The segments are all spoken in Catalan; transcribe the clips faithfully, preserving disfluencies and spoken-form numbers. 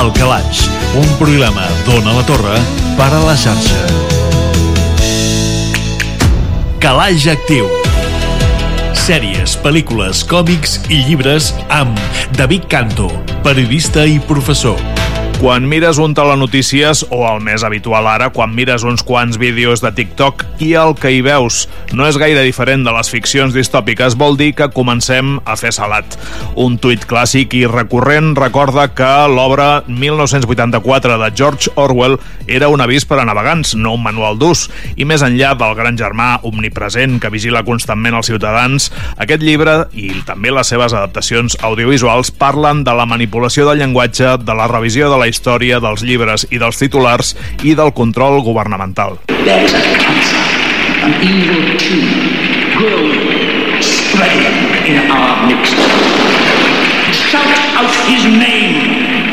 El Calaix, un programa d'Ona la Torre per a la xarxa. Calaix Actiu. Sèries, pel·lícules, còmics i llibres amb David Canto, periodista i professor. Quan mires un telenotícies, o el més habitual ara, quan mires uns quants vídeos de TikTok i el que hi veus no és gaire diferent de les ficcions distòpiques, vol dir que comencem a fer salat. Un tuit clàssic i recurrent recorda que l'obra mil nou-cents vuitanta-quatre de George Orwell era un avís per a navegants, no un manual d'ús. I més enllà del gran germà omnipresent que vigila constantment els ciutadans, aquest llibre i també les seves adaptacions audiovisuals parlen de la manipulació del llenguatge, de la revisió de la història, dels llibres i dels titulars i del control governamental. There is a cancer, an evil tumor, growing, spreading in our midst. Shout out his name!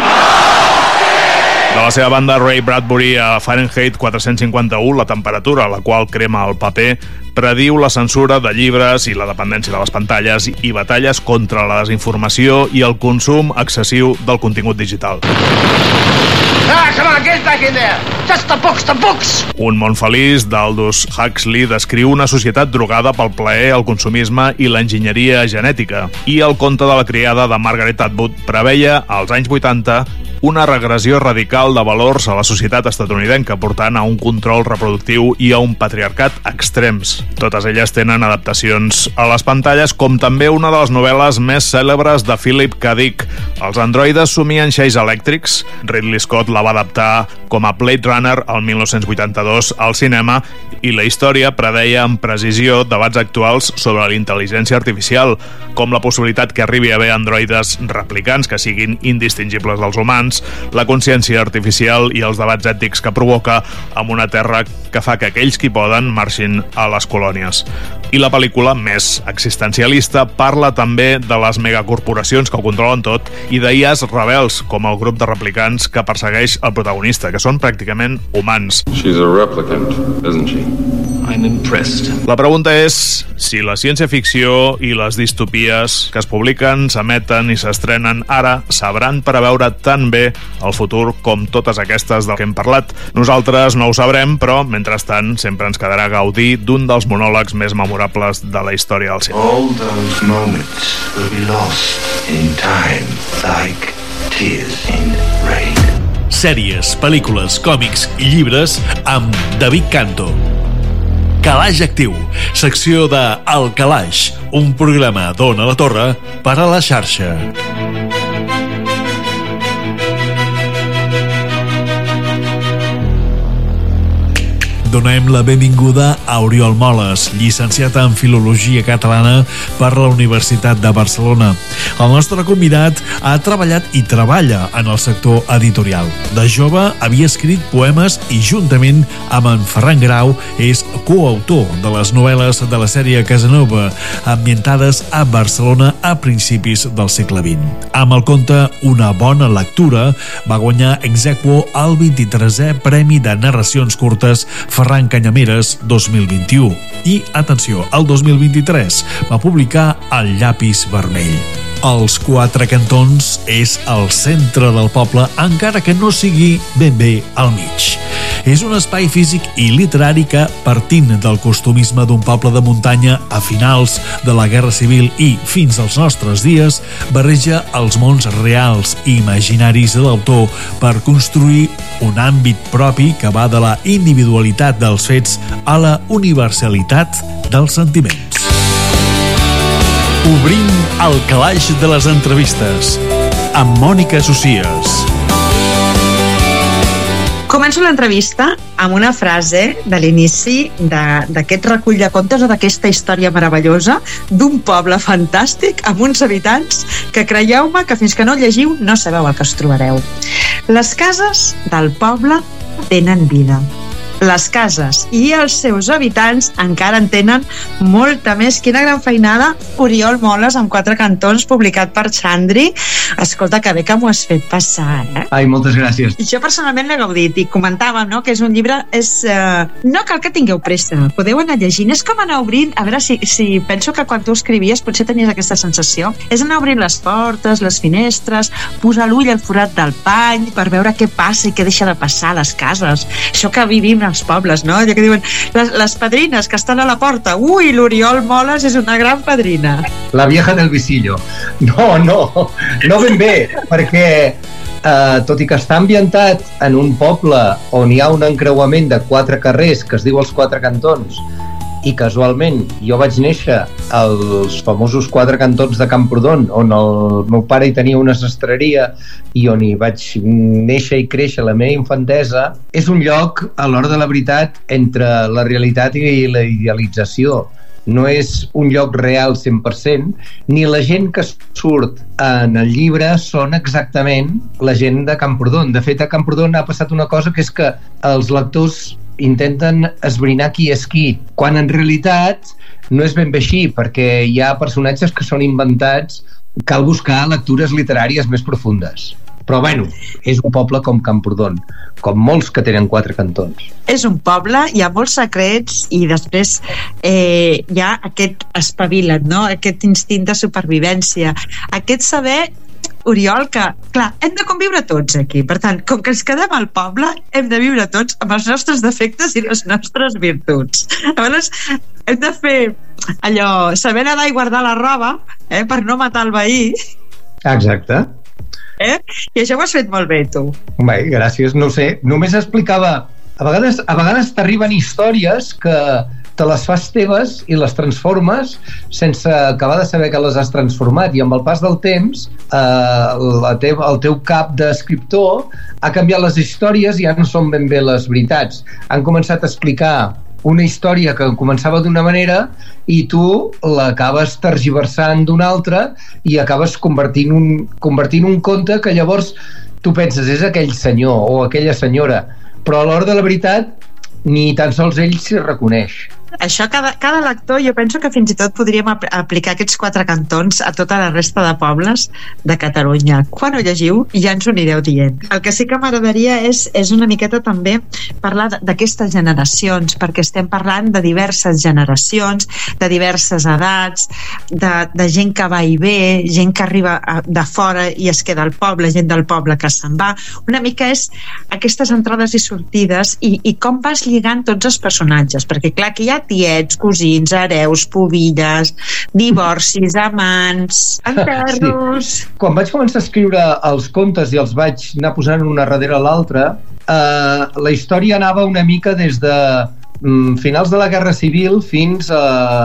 De la seva banda, Ray Bradbury, a Fahrenheit quatre-cents cinquanta-u, la temperatura a la qual crema el paper, prediu la censura de llibres i la dependència de les pantalles i batalles contra la desinformació i el consum excessiu del contingut digital. Ah, come on, get back in there! Just the books, the books! Un món feliç d'Aldous Huxley descriu una societat drogada pel plaer, el consumisme i l'enginyeria genètica. I el conte de la criada de Margaret Atwood preveia, als anys vuitanta, una regressió radical de valors a la societat estatunidenca, portant a un control reproductiu i a un patriarcat extrems. Totes elles tenen adaptacions a les pantalles, com també una de les novel·les més cèlebres de Philip K. Dick, Els androides somien xais elèctrics. Ridley Scott la va adaptar com a Blade Runner el mil nou-cents vuitanta-dos al cinema i la història predeia amb precisió debats actuals sobre la intel·ligència artificial, com la possibilitat que arribi a haver androides replicants que siguin indistingibles dels humans, la consciència artificial i els debats ètics que provoca amb una terra que fa que aquells qui poden marxin a les colònies. I la pel·lícula, més existencialista, parla també de les megacorporacions que ho controlen tot i d'I As rebels, com el grup de replicants que persegueix el protagonista, que són pràcticament humans. She's a replicant, isn't she? I'm impressed. La pregunta és si la ciència-ficció i les distopies que es publiquen, s'emeten i s'estrenen ara sabran preveure tan bé el futur com totes aquestes del que hem parlat. Nosaltres no ho sabrem, però, mentrestant, sempre ens quedarà gaudir d'un dels monòlegs més memorables de la història del cinema. All those moments will be lost in time, like tears in rain. Sèries, pel·lícules, còmics i llibres amb David Canto. Calaix Actiu, secció de El Calaix, un programa d'Ona la Torre per a la xarxa. Donem la benvinguda a Oriol Moles, llicenciat en Filologia Catalana per la Universitat de Barcelona. El nostre convidat ha treballat i treballa en el sector editorial. De jove havia escrit poemes i, juntament amb en Ferran Grau, és coautor de les novel·les de la sèrie Casanova, ambientades a Barcelona a principis del segle vint. Amb el conte Una bona lectura va guanyar ex aequo el vint-i-tresè Premi de Narracions Curtes Ferran Canyameres dos mil vint-i-u i, atenció, el dos mil vint-i-tres va publicar El llapis vermell. Els Quatre Cantons és el centre del poble, encara que no sigui ben bé al mig. És un espai físic i literari que, partint del costumisme d'un poble de muntanya a finals de la Guerra Civil i fins als nostres dies, barreja els mons reals i imaginaris de l'autor per construir un àmbit propi que va de la individualitat dels fets a la universalitat dels sentiments. Obrim el calaix de les entrevistes amb Mònica Socias. Començo l'entrevista amb una frase de l'inici d'aquest recull de contes o d'aquesta història meravellosa d'un poble fantàstic amb uns habitants que, creieu-me, que fins que no llegiu no sabeu el que us trobareu. Les cases del poble tenen vida. les cases i els seus habitants encara en tenen molta més. Quina gran feinada, Oriol Moles, amb Quatre cantons, publicat per Xandri. Escolta, que bé que m'ho has fet passar, eh? Ai, moltes gràcies. Jo personalment l'he gaudit i comentàvem, no?, que és un llibre, és, eh, no cal que tingueu pressa, podeu anar llegint, és com anar obrint, a veure si, si penso que quan tu escrivies potser tenies aquesta sensació, és anar obrint les portes, les finestres, posar l'ull al forat del pany per veure què passa i què deixa de passar a les cases, això que vivim als pobles, no?, allò que diuen les, les padrines que estan a la porta, ui, l'Oriol Moles és una gran padrina. La vieja del visillo. No, no, no ben bé, perquè eh, tot i que està ambientat en un poble on hi ha un encreuament de quatre carrers que es diu els Quatre Cantons, i casualment jo vaig néixer als famosos Quatre Cantons de Camprodon, on el meu pare hi tenia una sastreria i on hi vaig néixer i créixer la meva infantesa, és un lloc, a l'hora de la veritat, entre la realitat i la idealització. No és un lloc real cent per cent, ni la gent que surt en el llibre són exactament la gent de Camprodon. De fet, a Camprodon ha passat una cosa, que és que els lectors intenten esbrinar qui és qui, quan en realitat no és ben bé així, perquè hi ha personatges que són inventats, cal buscar lectures literàries més profundes. Però bueno, és un poble com Camprodon, com molts que tenen quatre cantons. És un poble, hi ha molts secrets i després eh, hi ha aquest espavila't, no?, aquest instint de supervivència, aquest saber, Oriol, que, clar, hem de conviure tots aquí. Per tant, com que ens quedem al poble, hem de viure tots amb els nostres defectes i les nostres virtuts. Llavors, hem de fer allò, saber nedar i guardar la roba, eh, per no matar el veí. Exacte. Eh? I això ho has fet molt bé, tu. Bé, gràcies, no sé, només explicava, a vegades, a vegades t'arriben històries que te les fas teves i les transformes sense acabar de saber que les has transformat, i amb el pas del temps eh, la teva, el teu cap d'escriptor ha canviat les històries i ja no són ben bé les veritats, han començat a explicar una història que començava d'una manera i tu l'acabes tergiversant d'una altra i acabes convertint un, convertint un conte que llavors tu penses és aquell senyor o aquella senyora, però a l'hora de la veritat ni tan sols ell s'hi reconeix. Això, cada, cada lector, jo penso que fins i tot podríem ap aplicar aquests Quatre cantons a tota la resta de pobles de Catalunya. Quan ho llegiu ja ens ho anireu dient. El que sí que m'agradaria és, és una miqueta també parlar d'aquestes generacions, perquè estem parlant de diverses generacions, de diverses edats, de, de gent que va i ve, gent que arriba a, de fora i es queda al poble, gent del poble que se'n va. Una mica és aquestes entrades i sortides i, i com vas lligant tots els personatges, perquè clar que hi ha tiets, cosins, hereus, pobilles, divorcis, amants, enterros... Sí. Quan vaig començar a escriure els contes i els vaig anar posant una darrere l'altra, eh, la història anava una mica des de mm, finals de la Guerra Civil fins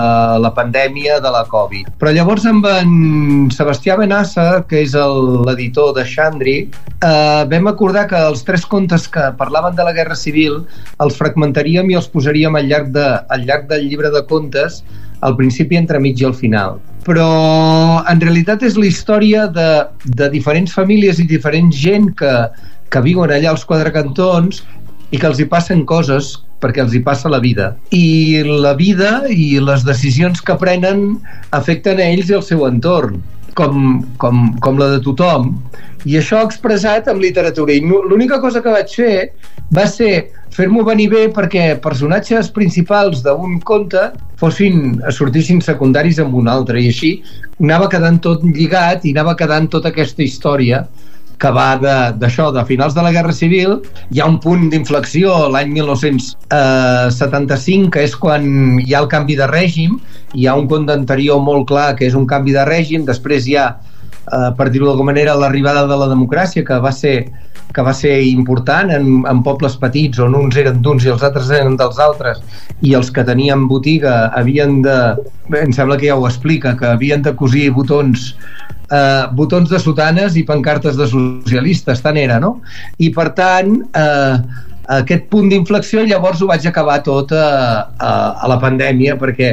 a la pandèmia de la Covid. Però llavors amb en Sebastià Benassa, que és l'editor de Xandri, eh, vam acordar que els tres contes que parlaven de la Guerra Civil els fragmentaríem i els posaríem al llarg, de, al llarg del llibre de contes, al principi, entremig i al final. Però en realitat és la història de, de diferents famílies i diferents gent que, que viuen allà als Quatre Cantons i que els hi passen coses perquè els hi passa la vida. I la vida i les decisions que prenen afecten a ells i al seu entorn, com, com, com la de tothom. I això expressat amb literatura. I l'única cosa que vaig fer va ser fer-m'ho venir bé perquè personatges principals d'un conte fossin, sortissin secundaris amb un altre, i així anava quedant tot lligat i anava quedant tota aquesta història que va d'això, de, de finals de la Guerra Civil. Hi ha un punt d'inflexió l'any mil nou-cents setanta-cinc, que és quan hi ha el canvi de règim. Hi ha un conte anterior molt clar que és un canvi de règim, després hi ha, eh, per dir-ho d'alguna manera, l'arribada de la democràcia, que va ser que va ser important en, en pobles petits on uns eren d'uns i els altres eren dels altres, i els que tenien botiga havien de, em sembla que ja ho explica, que havien de cosir botons eh, botons de sotanes i pancartes de socialistes, tant era, no? I per tant eh, aquest punt d'inflexió llavors ho vaig acabar tot a, a, a la pandèmia, perquè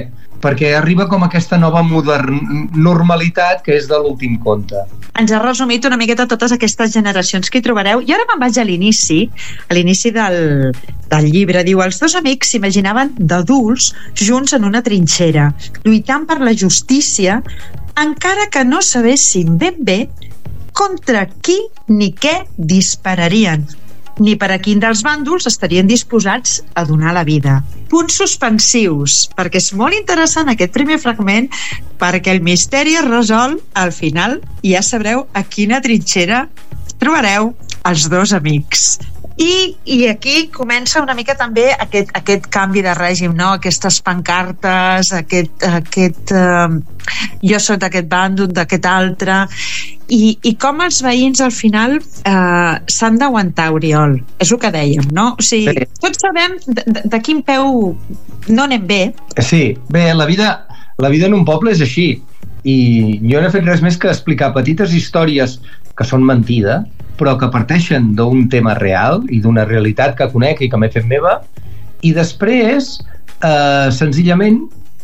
perquè arriba com aquesta nova modern... normalitat que és de l'últim conte. Ens ha resumit una miqueta totes aquestes generacions que hi trobareu, i ara me'n vaig a l'inici, a l'inici del, del llibre. Diu, els dos amics s'imaginaven d'adults junts en una trinxera, lluitant per la justícia, encara que no sabessin ben bé contra qui ni què dispararien, ni per a quin dels bàndols estarien disposats a donar la vida. Punts suspensius, perquè és molt interessant aquest primer fragment, perquè el misteri es resol al final i ja sabreu a quina trinxera trobareu els dos amics. I, i aquí comença una mica també aquest, aquest canvi de règim, no? Aquestes pancartes, aquest, aquest uh, jo soc d'aquest bàndol, d'aquest altre, i, i com els veïns al final uh, s'han d'aguantar, Oriol, és el que dèiem, no? O sigui, sí. Tots sabem de, de, de quin peu no anem bé. Sí, bé, la vida, la vida en un poble és així, i jo no he fet res més que explicar petites històries que són mentida, però que parteixen d'un tema real i d'una realitat que conec i que m'he fet meva, i després eh, senzillament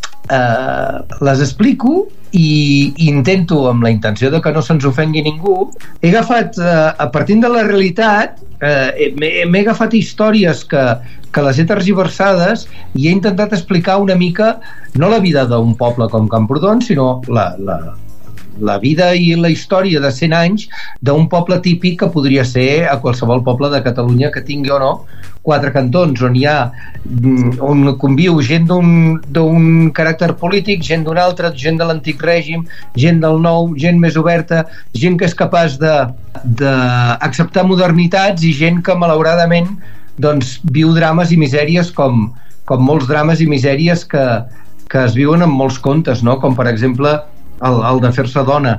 eh, les explico i, i intento, amb la intenció de que no se'ns ofengui ningú, he agafat eh, a partir de la realitat eh, m'he agafat històries que, que les he tergiversades i he intentat explicar una mica no la vida d'un poble com Camprodon, sinó la, la la vida i la història de cent anys d'un poble típic que podria ser a qualsevol poble de Catalunya que tingui o no quatre cantons, on hi ha on conviu gent d'un caràcter polític, gent d'un altre, gent de l'antic règim, gent del nou, gent més oberta, gent que és capaç d'acceptar modernitats i gent que malauradament doncs, viu drames i misèries com, com molts drames i misèries que, que es viuen en molts contes, no? Com per exemple el, el de fer-se dona.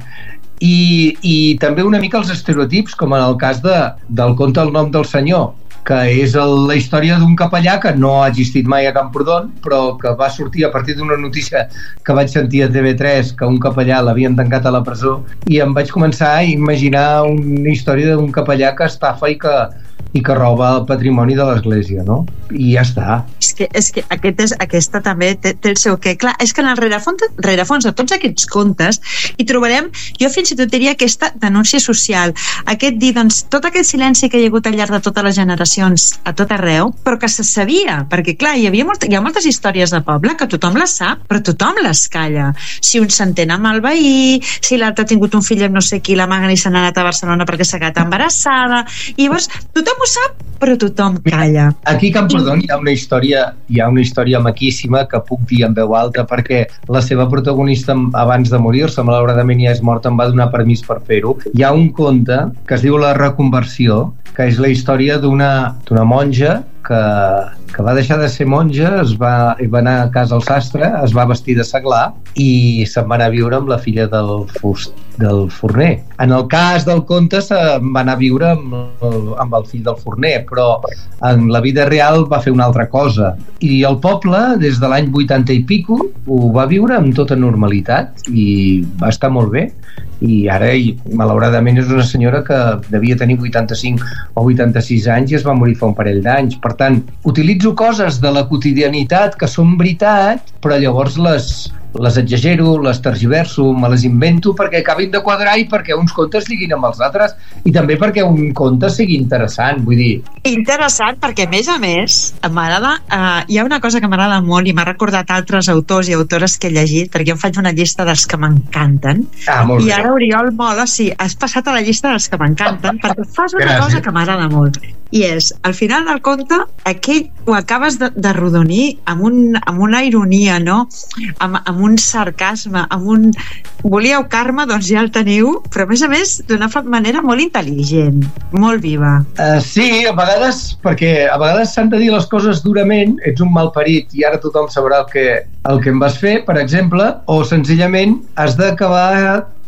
I, i també una mica els estereotips, com en el cas de, del conte El nom del senyor, que és el, la història d'un capellà que no ha existit mai a Camprodon, però que va sortir a partir d'una notícia que vaig sentir a T V tres, que un capellà l'havien tancat a la presó, i em vaig començar a imaginar una història d'un capellà que estafa i que, i que roba el patrimoni de l'església, no? I ja està. És que, és que aquest és, aquesta també té, té el seu què. Clar, és que en el rerefons, rerefons de tots aquests contes hi trobarem, jo fins i tot diria, aquesta denúncia social, aquest dir, doncs, tot aquest silenci que hi ha hagut al llarg de totes les generacions a tot arreu, però que se sabia, perquè clar, hi havia molt, hi ha moltes històries de poble que tothom les sap, però tothom les calla. Si un s'entén amb el veí, si l'altre ha tingut un fill amb no sé qui, l'amaguen i se n'ha anat a Barcelona perquè s'ha quedat embarassada, i llavors tothom ho sap, però tothom calla. Aquí a Camprodon hi ha una història, hi ha una història maquíssima que puc dir en veu alta perquè la seva protagonista abans de morir-se, malauradament ja és morta, em va donar permís per fer-ho. Hi ha un conte que es diu La reconversió, que és la història d'una d'una monja que, que va deixar de ser monja, es va, va anar a casa al sastre, es va vestir de seglar i se'n va anar a viure amb la filla del, fust, del forner. En el cas del conte se'n va anar a viure amb el, amb el fill del forner, però en la vida real va fer una altra cosa. I el poble, des de l'any vuitanta i pico, ho va viure amb tota normalitat i va estar molt bé. I ara, malauradament, és una senyora que devia tenir vuitanta-cinc o vuitanta-sis anys i es va morir fa un parell d'anys. Per tant, utilitzo coses de la quotidianitat que són veritat, però llavors les, les exagero, les tergiverso, me les invento perquè acabin de quadrar i perquè uns contes liguin amb els altres i també perquè un conte sigui interessant, vull dir... Interessant, perquè a més a més m'agrada, uh, hi ha una cosa que m'agrada molt i m'ha recordat altres autors i autores que he llegit, perquè jo em faig una llista dels que m'encanten. Ah, molt i bé. Ara, Oriol Mola, sí, has passat a la llista dels que m'encanten perquè fas una Gràcies. cosa que m'agrada molt, i és, al final del conte aquell ho acabes de, de rodonir amb, un, amb una ironia, no? Amb, amb un sarcasme, amb un... Volíeu Carme, doncs ja el teniu, però a més a més d'una manera molt intel·ligent, molt viva. Uh, sí, a vegades, perquè a vegades s'han de dir les coses durament, ets un malparit i ara tothom sabrà el que, el que em vas fer, per exemple, o senzillament has d'acabar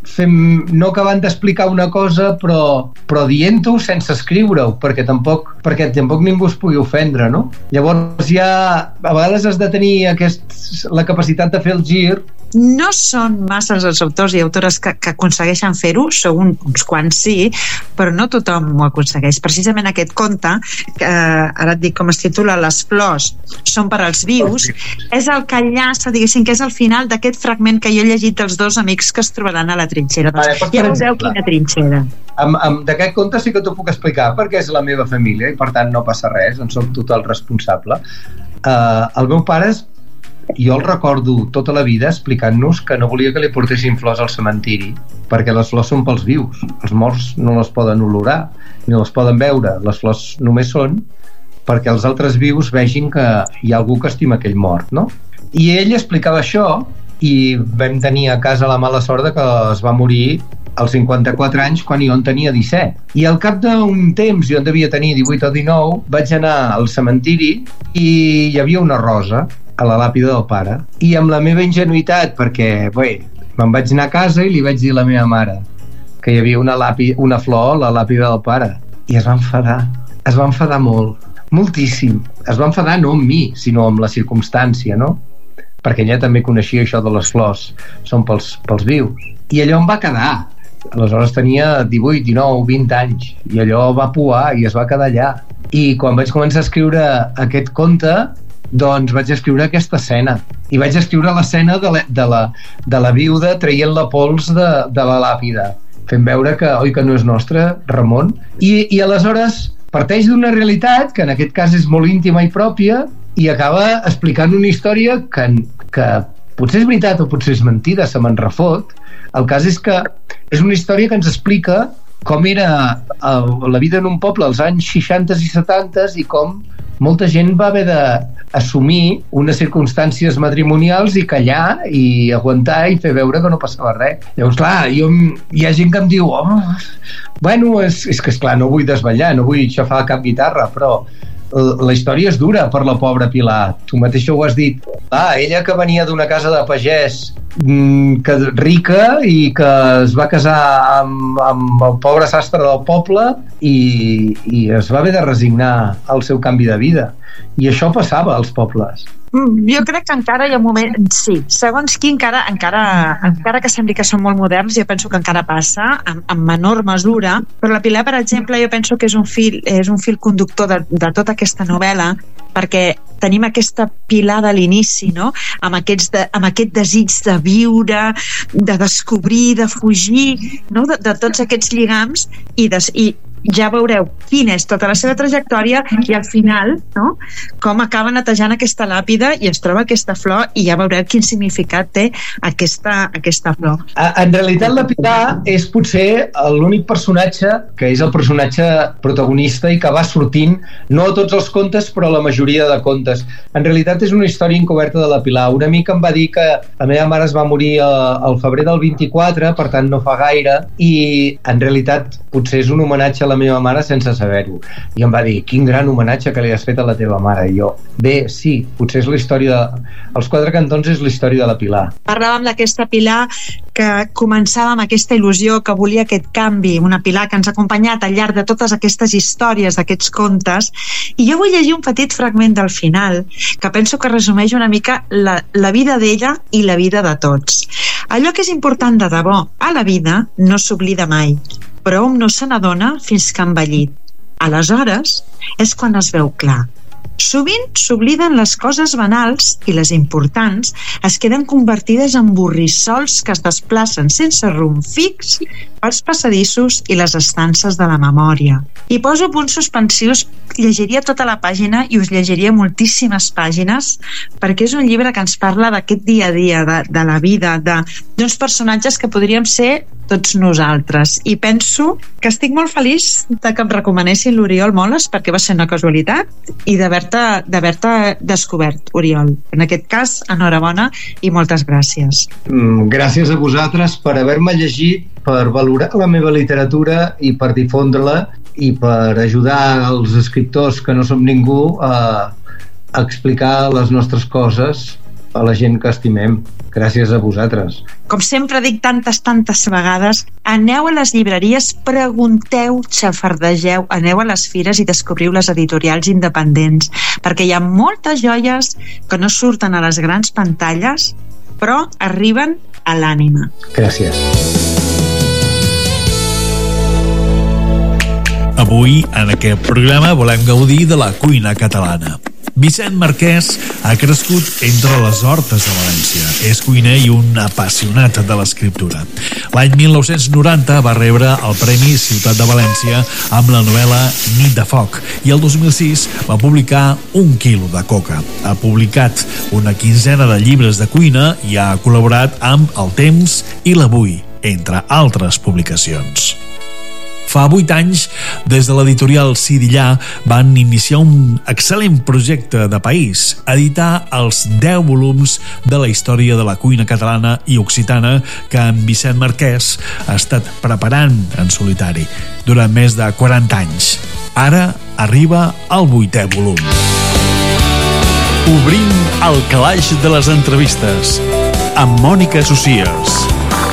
fem, no acabant d'explicar una cosa, però, però dient-ho sense escriure-ho, perquè tampoc, perquè tampoc ningú es pugui ofendre, no? Llavors ja a vegades has de tenir aquest, la capacitat de fer el gir. No són massa els autors i autores que, que aconsegueixen fer-ho, són uns quants sí, però no tothom ho aconsegueix. Precisament aquest conte, que ara et dic com es titula, Les flors són per als vius, és el que enllaça, diguéssim, que és el final d'aquest fragment que jo he llegit dels dos amics que es trobaran a la trinxera. Vale, doncs, ja veureu quina trinxera. Amb, amb, d'aquest conte sí que t'ho puc explicar, perquè és la meva família i per tant no passa res, en soc total responsable. Uh, el meu pare és jo el recordo tota la vida explicant-nos que no volia que li portessin flors al cementiri perquè les flors són pels vius, els morts no les poden olorar ni les poden veure, les flors només són perquè els altres vius vegin que hi ha algú que estima aquell mort, no? I ell explicava això i vam tenir a casa la mala sort de que es va morir als cinquanta-quatre anys quan jo en tenia disset. I al cap d'un temps, jo en devia tenir divuit o dinou, vaig anar al cementiri i hi havia una rosa a la làpida del pare. I amb la meva ingenuïtat, perquè bé, me'n vaig anar a casa i li vaig dir a la meva mare que hi havia una, làpida, una flor a la làpida del pare. I es va enfadar. Es va enfadar molt. Moltíssim. Es va enfadar no amb mi, sinó amb la circumstància, no? Perquè ella també coneixia això de les flors. Són pels, pels vius. I allò em va quedar. Aleshores tenia divuit, dinou, vint anys. I allò va puar i es va quedar allà. I quan vaig començar a escriure aquest conte, doncs vaig escriure aquesta escena i vaig escriure l'escena de, la, de, la, de la viuda traient la pols de, de la làpida, fent veure que oi que no és nostre, Ramon, i, i aleshores parteix d'una realitat que en aquest cas és molt íntima i pròpia i acaba explicant una història que, que potser és veritat o potser és mentida, se me'n refot. El cas és que és una història que ens explica com era la vida en un poble als anys seixanta i setanta i com molta gent va haver d'assumir unes circumstàncies matrimonials i callar i aguantar i fer veure que no passava res. Llavors, clar, jo, hi ha gent que em diu oh, bueno, és, és que esclar, no vull desvetllar, no vull xafar cap guitarra, però la història és dura per la pobra Pilar. Tu mateixa ho has dit. Ah, ella que venia d'una casa de pagès que, rica i que es va casar amb, amb el pobre sastre del poble i, i es va haver de resignar al seu canvi de vida. I això passava als pobles. Jo crec que encara hi ha moments, sí, segons qui encara, encara, encara que sembli que són molt moderns, jo penso que encara passa en, en menor mesura, però la Pilar, per exemple, jo penso que és un fil, és un fil conductor de, de tota aquesta novel·la, perquè tenim aquesta Pilar de l'inici, no? Amb, aquests de, amb aquest desig de viure, de descobrir, de fugir, no? de, de tots aquests lligams i, des, i ja veureu quina és tota la seva trajectòria i al final, no? Com acaba netejant aquesta làpida i es troba aquesta flor i ja veureu quin significat té aquesta, aquesta flor. En realitat la Pilar és potser l'únic personatge que és el personatge protagonista i que va sortint no a tots els contes però a la majoria de contes. En realitat és una història encoberta de la Pilar. Una amica em va dir que la meva mare es va morir al febrer del vint-i-quatre, per tant no fa gaire, i en realitat potser és un homenatge a la meva mare sense saber-ho. I em va dir, quin gran homenatge que li has fet a la teva mare. I jo, bé, sí, potser és la història de... Els Quatre Cantons és la història de la Pilar. Parlàvem d'aquesta Pilar que començava amb aquesta il·lusió, que volia aquest canvi, una Pilar que ens ha acompanyat al llarg de totes aquestes històries, d'aquests contes, i jo vull llegir un petit fragment del final, que penso que resumeix una mica la, la vida d'ella i la vida de tots. Allò que és important de debò a la vida no s'oblida mai, però hom no se n'adona fins que ha envellit. Aleshores és quan es veu clar. Sovint s'obliden les coses banals i les importants es queden convertides en borrissols que es desplacen sense rumb fix pels passadissos i les estances de la memòria. I poso punts suspensius, llegiria tota la pàgina i us llegiria moltíssimes pàgines perquè és un llibre que ens parla d'aquest dia a dia, de, de la vida, d'uns personatges que podríem ser tots nosaltres. I penso que estic molt feliç de que em recomanessin l'Oriol Moles perquè va ser una casualitat i d'haver-te d'haver-te descobert, Oriol. En aquest cas, enhorabona i moltes gràcies. Mm, gràcies a vosaltres per haver-me llegit, per valorar la meva literatura i per difondre-la i per ajudar els escriptors que no som ningú a, a explicar les nostres coses a la gent que estimem. Gràcies a vosaltres. Com sempre dic tantes, tantes vegades, aneu a les llibreries, pregunteu, xafardegeu, aneu a les fires i descobriu les editorials independents, perquè hi ha moltes joies que no surten a les grans pantalles, però arriben a l'ànima. Gràcies. Avui, en aquest programa, volem gaudir de la cuina catalana. Vicent Marquès ha crescut entre les hortes de València. És cuiner i un apassionat de l'escriptura. L'any mil nou-cents noranta va rebre el Premi Ciutat de València amb la novel·la Nit de foc i el dos mil sis va publicar Un quilo de coca. Ha publicat una quinzena de llibres de cuina i ha col·laborat amb El Temps i l'Avui, entre altres publicacions. Fa vuit anys, des de l'editorial Sidillà, van iniciar un excel·lent projecte de país, editar els deu volums de la història de la cuina catalana i occitana que en Vicent Marquès ha estat preparant en solitari durant més de quaranta anys. Ara arriba el vuitè volum. Obrim el calaix de les entrevistes amb Mònica Socias.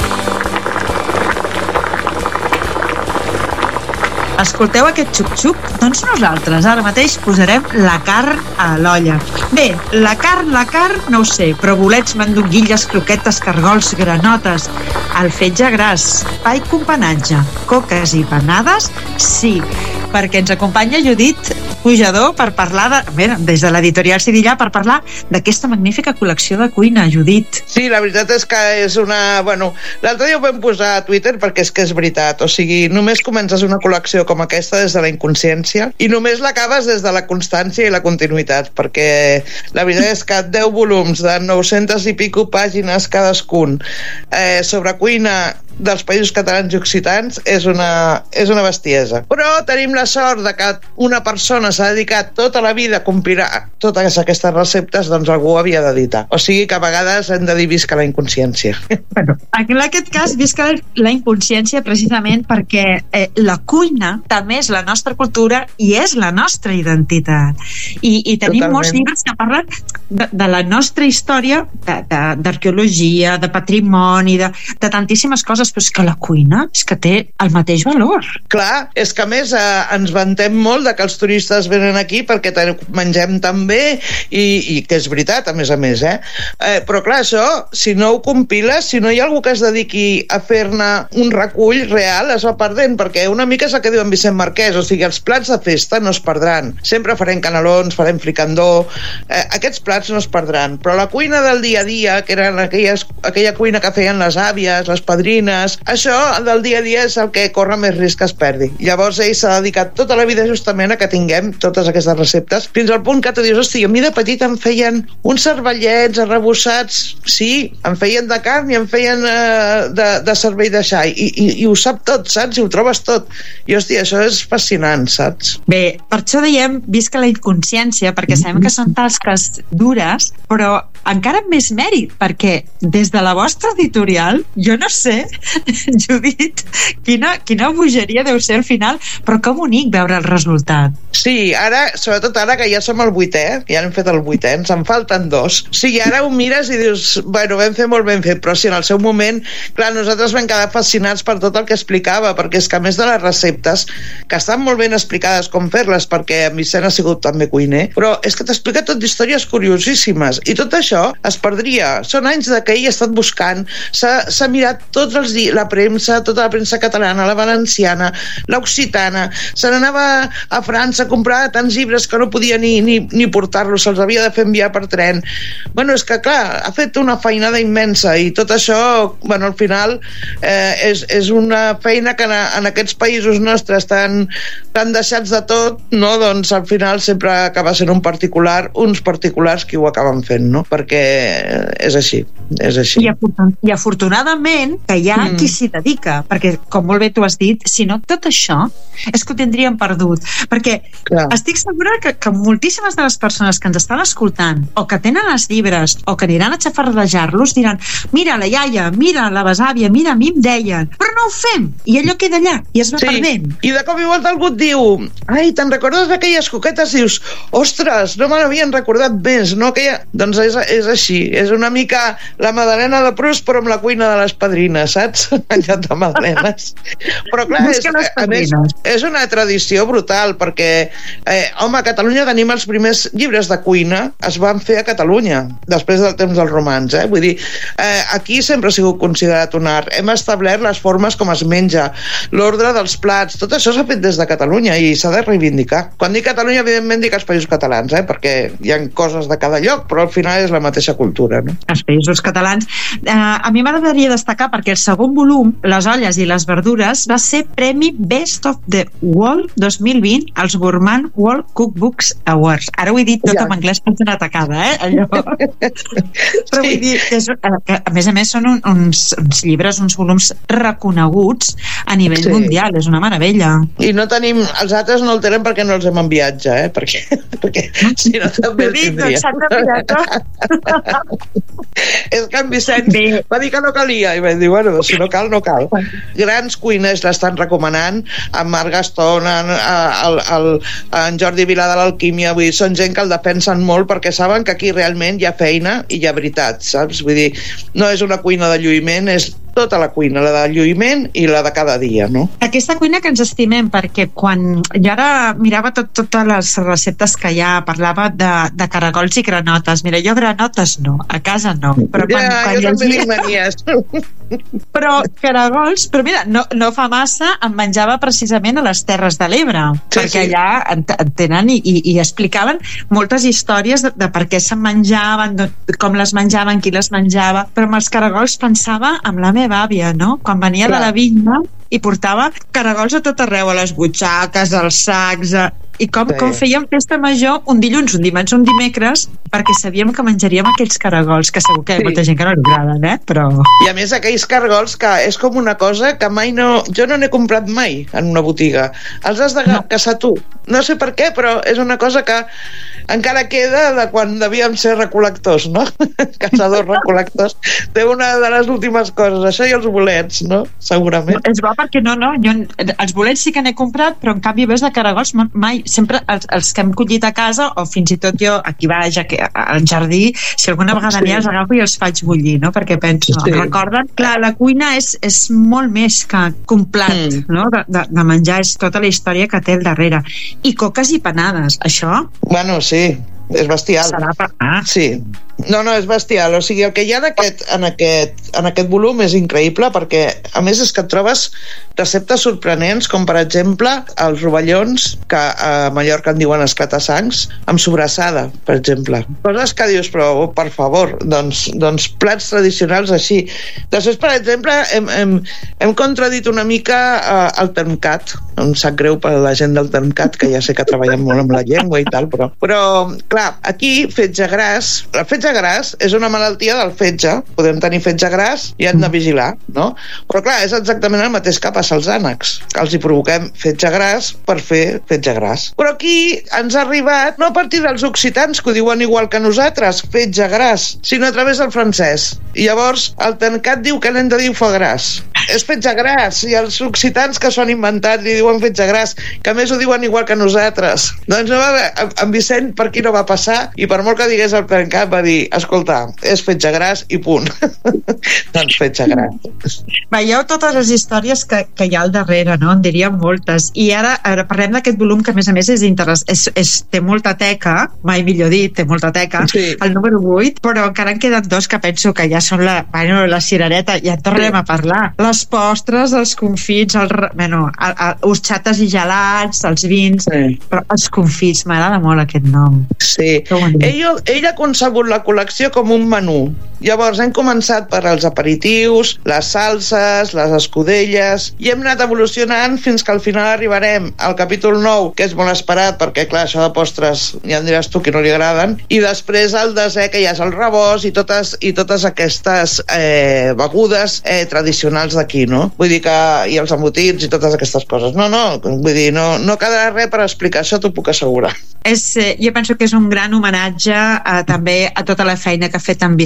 Escolteu aquest xup-xup? Doncs nosaltres ara mateix posarem la carn a l'olla. Bé, la carn, la carn, no ho sé, però bolets, mandonguilles, croquetes, cargols, granotes, el fetge gras, pa i companatge, coques i panades, sí, perquè ens acompanya Judit Pujador per parlar de, bé, des de l'editorial Sidillà, per parlar d'aquesta magnífica col·lecció de cuina, Judit. Sí, la veritat és que és una... Bueno, l'altre dia ho vam posar a Twitter perquè és que és veritat, o sigui, només comences una col·lecció com aquesta des de la inconsciència i només l'acabes des de la constància i la continuïtat, perquè la veritat és que deu volums de nou-centes i pico pàgines cadascun eh, sobre cuina dels països catalans i occitans és una, és una bestiesa. Però tenim la sort de que una persona s'ha dedicat tota la vida a compilar totes aquestes receptes, doncs algú havia d'editar. O sigui que a vegades hem de dir visca la inconsciència. Bueno, en aquest cas visca la inconsciència precisament perquè eh, la cuina també és la nostra cultura i és la nostra identitat. I, i tenim Totalment. molts llibres que parlen de, de la nostra història, d'arqueologia, de, de, de patrimoni, de, de tantíssimes coses, però és que la cuina és que té el mateix valor. Clar, és que a més eh, ens vantem molt de que els turistes venen aquí perquè mengem tan bé i, i que és veritat, a més a més, eh? eh? Però clar, això, si no ho compiles, si no hi ha algú que es dediqui a fer-ne un recull real, es va perdent, perquè una mica és el que diu en Vicent Marquès, o sigui, els plats de festa no es perdran. Sempre farem canelons, farem fricandó, eh, aquests plats no es perdran, però la cuina del dia a dia, que eren aquelles, aquella cuina que feien les àvies, les padrines, això del dia a dia és el que corre més risc que es perdi. Llavors ell s'ha dedicat tota la vida justament a que tinguem totes aquestes receptes, fins al punt que tu dius, hosti, a mi de petit em feien uns cervellets arrebossats, sí, em feien de carn i em feien eh, de, de cervell de xai, i, i, i ho sap tot, saps? I ho trobes tot. I hosti, això és fascinant, saps? Bé, per això diem visca la inconsciència, perquè sabem que són tasques dures, però encara amb més mèrit, perquè des de la vostra editorial, jo no sé, Judit, quina, quina bogeria deu ser al final, però que bonic veure el resultat. Sí, ara, sobretot ara que ja som el vuitè, ja hem fet el vuitè, ens en falten dos. Sí, ara ho mires i dius, bueno, vam fer molt ben fet, però sí, en el seu moment, clar, nosaltres vam quedar fascinats per tot el que explicava, perquè és que a més de les receptes, que estan molt ben explicades com fer-les, perquè en Vicent ha sigut també cuiner, però és que t'explica tot d'històries curiosíssimes, i tot això es perdria. Són anys de que ell ha estat buscant, s'ha mirat tots els dies, la premsa, tota la premsa catalana, la valenciana, l'occitana, se n'anava a França a comprar tants llibres que no podia ni, ni, ni portar-los, se'ls havia de fer enviar per tren. Bueno, és que clar, ha fet una feinada immensa i tot això, bueno, al final eh, és, és una feina que en, en aquests països nostres tan, tan deixats de tot, no? Doncs al final sempre acaba sent un particular, uns particulars que ho acaben fent, no? Perquè és així, és així. I, afortun i afortunadament que hi ha mm. qui s'hi dedica, perquè com molt bé tu has dit, si no tot això és que ho tindríem perdut, perquè Clar. estic segura que, que moltíssimes de les persones que ens estan escoltant o que tenen els llibres o que aniran a xafardejar-los diran, mira la iaia, mira la besàvia, mira, a mi em deien, però no ho fem, i allò queda allà i es va sí. perdent. I de cop i volta algú et diu, ai, te'n recordes d'aquelles coquetes? Dius, ostres, no me n'havien recordat més, no? Aquella... Doncs és, és així, és una mica la magdalena de Proust però amb la cuina de les padrines, saps? Menjat de magdalenes. Però clar, és, a més, és una tradició brutal perquè, eh, home, a Catalunya tenim els primers llibres de cuina, es van fer a Catalunya després del temps dels romans, eh? Vull dir, eh, aquí sempre ha sigut considerat un art, hem establert les formes com es menja, l'ordre dels plats, tot això s'ha fet des de Catalunya i s'ha de reivindicar. Quan dic Catalunya, evidentment dic els països catalans, eh? Perquè hi ha coses de cada lloc, però al final és la mateixa cultura, no? Els països catalans. Eh, a mi m'agradaria destacar perquè el segon volum, Les olles i les verdures, va ser Premi Best of the World dos mil vint als Gourmand World Cookbooks Awards. Ara ho he dit tot ja. En anglès per ser atacada, eh? Allò. Però vull dir que, és, que a més a més són un, uns, uns llibres, uns volums reconeguts a nivell sí. mundial, és una meravella. I no tenim, els altres no el tenen perquè no els hem enviat ja, eh? Perquè, perquè si no també el tindria. És que en Vicent Bé. va dir que no calia i vam dir, bueno, si no cal, no cal. Grans cuiners l'estan recomanant, en Marc Gaston, en, el, el, en Jordi Vilà de l'Alquímia, vull dir, són gent que el defensen molt perquè saben que aquí realment hi ha feina i hi ha veritat, saps? Vull dir, no és una cuina de lluïment, és tota la cuina, la de lluïment i la de cada dia, no? Aquesta cuina que ens estimem, perquè quan jo ara mirava tot, totes les receptes que hi ha, parlava de, de caragols i granotes. Mira, jo granotes no, a casa no. Però quan, ja, quan jo també dic manies. Però caragols, però mira, no, no fa massa em menjava precisament a les Terres de l'Ebre, sí, perquè sí. allà en, en tenen i, i, i explicaven moltes històries de, de per què se'n menjaven, de, com les menjaven, qui les menjava, però amb els caragols pensava amb la meva àvia, no? Quan venia Clar. de la vinya i portava caragols a tot arreu, a les butxaques, als sacs, a... i com, sí. com fèiem festa major un dilluns, un dimarts, un dimecres, perquè sabíem que menjaríem aquells caragols, que segur que hi ha sí. molta gent que no li agraden, eh? Però... I a més aquells caragols que és com una cosa que mai no... Jo no n'he comprat mai en una botiga. Els has de no. caçar tu. No sé per què, però és una cosa que encara queda de quan devíem ser recol·lectors, no? Caçadors recol·lectors. Té una de les últimes coses, això i els bolets, no? Segurament. És bo perquè no, no, jo, els bolets sí que n'he comprat, però en canvi ves de caragols mai, sempre els, els que hem collit a casa, o fins i tot jo aquí baix, aquí, al jardí, si alguna vegada sí. n'hi ha, els agafo i els faig bullir, no? Perquè penso, sí. recorden, clar, la cuina és, és molt més que un plat, mm. no? De, de, de menjar, és tota la història que té al darrere. I coques i panades, això? Bueno, sí, és bestial. Serà per... Ah. Sí. No, no, és bestial. O sigui, el que hi ha en aquest, en aquest, en aquest volum és increïble perquè, a més, és que et trobes receptes sorprenents, com per exemple els rovellons, que a Mallorca en diuen esclatassancs, amb sobrassada, per exemple. Coses que dius, però, oh, per favor, doncs, doncs plats tradicionals així. Després, per exemple, hem, hem, hem contradit una mica uh, el termcat. Em sap greu per la gent del termcat, que ja sé que treballen molt amb la llengua i tal, però, però clar, aquí, fetge gras, el fetge gras és una malaltia del fetge, podem tenir fetge gras i hem de vigilar, no? Però clar, és exactament el mateix que passa als ànecs, que els hi provoquem fetge gras per fer fetge gras. Però aquí ens ha arribat, no a partir dels occitans, que ho diuen igual que nosaltres, fetge gras, sinó a través del francès. I llavors el termcat diu que n'hem de dir foie gras. És fetge gras, i els occitans que s'ho han inventat li diuen fetge gras, que a més ho diuen igual que nosaltres. Doncs no va, en Vicent per aquí no va passar, i per molt que digués el termcat va dir, escolta, és fetge gras i punt. Doncs fetge gras. Veieu totes les històries que, que hi ha al darrere, no? En diríem moltes. I ara, ara parlem d'aquest volum que a més a més és interès, és, és, té molta teca, mai millor dit, té molta teca, sí. el número vuit, però encara en queden dos que penso que ja són la, bueno, la cirereta, ja en tornarem sí. a parlar. Les postres, els confits, el, bueno, el, el, horxates i gelats, els vins, sí. però els confits, m'agrada molt aquest nom. Sí. Ell, ell ha concebut la col·lecció com un menú. Llavors hem començat per els aperitius, les salses, les escudelles, i hem anat evolucionant fins que al final arribarem al capítol nou, que és molt esperat perquè clar, això de postres ja em diràs tu que no li agraden, i després el desè, que ja és el rebost i totes, i totes aquestes eh, begudes eh, tradicionals d'aquí, no? Vull dir que i els embotits i totes aquestes coses. No, no, vull dir, no, no quedarà res per explicar, això t'ho puc assegurar. És, eh, jo penso que és un gran homenatge eh, també a tota la feina que ha fet en Vicent Marc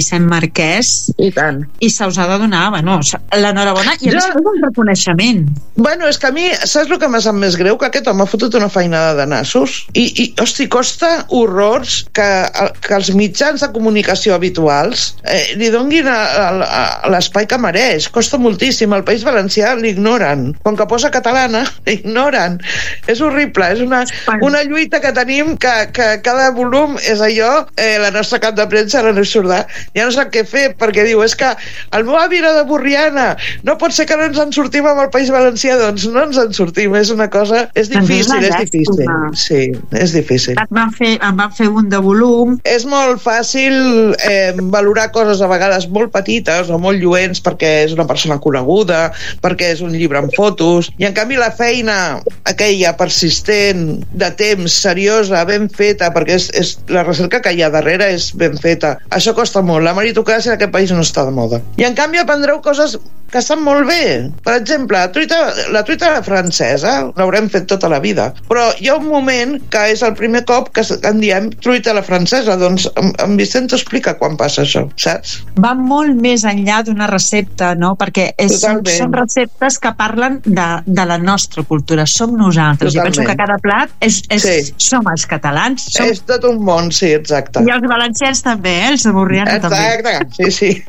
Marquès. I tant. I se us ha de donar, bueno, l'enhorabona i a més un reconeixement. Bueno, és que a mi, saps el que m'ha sap més greu? Que aquest home ha fotut una feinada de nassos i, i hosti, costa horrors que, que els mitjans de comunicació habituals eh, li donguin a, a, a l'espai que mereix. Costa moltíssim. Al País Valencià l'ignoren. Quan que posa catalana, l'ignoren. És horrible. És una, una lluita que tenim que, que cada volum és allò, eh, la nostra cap de premsa, la Neus Jordà, ja no sap què fer, perquè diu, és que el meu avi era de Borriana, no pot ser que no ens en sortim amb el País Valencià. Doncs no ens en sortim. És una cosa... És difícil, és difícil. Sí, és difícil. En van fer, en van fer un de volum. És molt fàcil eh, valorar coses a vegades molt petites o molt lluents perquè és una persona coneguda, perquè és un llibre amb fotos, i en canvi la feina aquella persistent, de temps, seriosa, ben feta, perquè és, és, la recerca que hi ha darrere és ben feta. Això costa molt. La meritocràcia en aquest país no està de moda. I en canvi aprendreu coses que estan molt bé. Per exemple, la truita, la truita francesa l'haurem fet tota la vida, però hi ha un moment que és el primer cop que en diem truita a la francesa. Doncs en, en Vicent t'ho explica quan passa això, saps? Va molt més enllà d'una recepta, no? Perquè és, són, són receptes que parlen de, de la nostra cultura, som nosaltres. Totalment. I penso que cada plat és, és, sí. som els catalans. Som... És tot un món, sí, exacte. I els valencians també, eh? Els de Borriana també. Exacte, sí,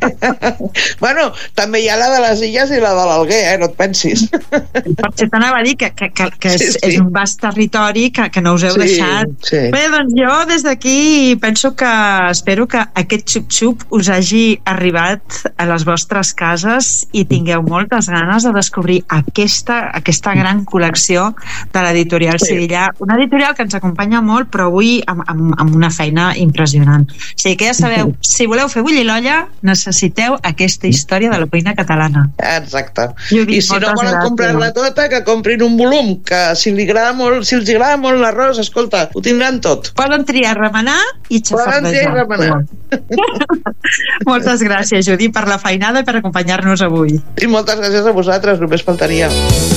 sí. Bueno, també hi ha la de les Illes i la de l'Alguer, eh? No et pensis. Potser t'anava a dir que, que, que, que és, sí, sí. és un vast territori que, que no us heu sí, deixat. Sí. Bé, doncs jo des d'aquí penso que espero que aquest xup-xup us hagi arribat a les vostres cases i tingueu moltes ganes de descobrir aquesta, aquesta gran col·lecció de l'editorial sí. Sevillà, una editorial que ens acompanya molt, però avui amb, amb, amb una feina impressionant. O sigui que ja sabeu, si voleu fer bullir l'olla, necessiteu aquesta història de la cuina catalana. Exacte. Dic, I si no volen comprar-la tota, que comprin un volum, que si li agrada molt, si els agrada molt l'arròs, escolta, ho tindran tot. Poden triar remenar i xafardejar. Poden triar remenar. Moltes gràcies, Judit, per la feinada i per acompanyar-nos avui. I moltes gràcies a vosaltres, només faltaria.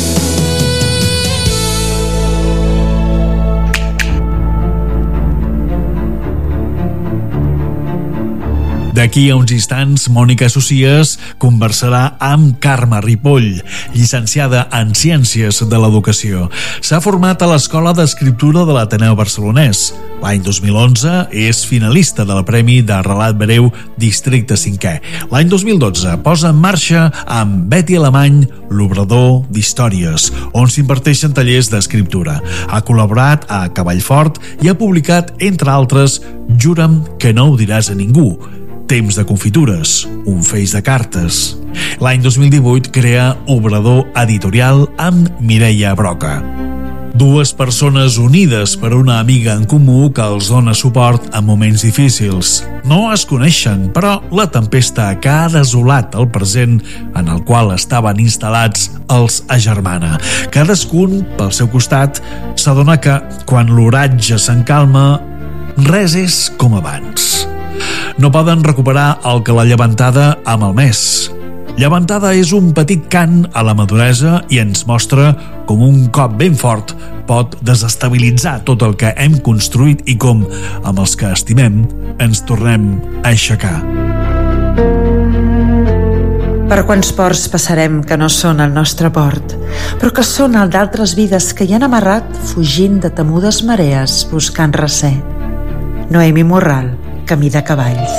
D'aquí a uns instants, Mònica Socies conversarà amb Carme Ripoll, llicenciada en Ciències de l'Educació. S'ha format a l'Escola d'Escriptura de l'Ateneu Barcelonès. L'any dos mil onze és finalista del Premi de Relat Breu Districte cinquè. L'any dos mil dotze posa en marxa amb Betty Alemany l'Obrador d'Històries, on s'imparteixen tallers d'escriptura. Ha col·laborat a Cavallfort i ha publicat, entre altres, Jura'm que no ho diràs a ningú, Temps de confitures, un feix de cartes. L'any dos mil divuit crea Obrador Editorial amb Mireia Broca. Dues persones unides per una amiga en comú que els dona suport en moments difícils. No es coneixen, però la tempesta que ha desolat el present en el qual estaven instal·lats els agermana. Cadascun, pel seu costat, s'adona que, quan l'oratge s'encalma, res és com abans. No poden recuperar el que la llevantada ha malmès. Llevantada és un petit cant a la maduresa i ens mostra com un cop ben fort pot desestabilitzar tot el que hem construït i com, amb els que estimem, ens tornem a aixecar. Per quants ports passarem que no són el nostre port, però que són el d'altres vides que hi han amarrat fugint de temudes marees buscant recer. Noemi Morral, Camí de cavalls.